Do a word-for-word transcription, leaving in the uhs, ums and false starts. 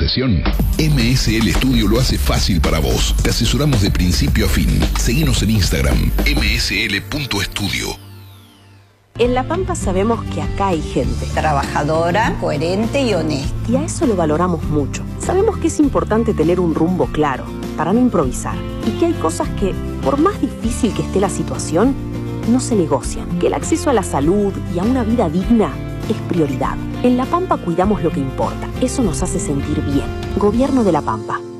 sucesión? M S L Studio lo hace fácil para vos. Te asesoramos de principio a fin. Seguinos en Instagram, m s l punto estudio. En La Pampa sabemos que acá hay gente trabajadora, coherente y honesta. Y a eso lo valoramos mucho. Sabemos que es importante tener un rumbo claro, para no improvisar. Y que hay cosas que, por más difícil que esté la situación, no se negocian. Que el acceso a la salud y a una vida digna es prioridad. En La Pampa cuidamos lo que importa. Eso nos hace sentir bien. Gobierno de La Pampa.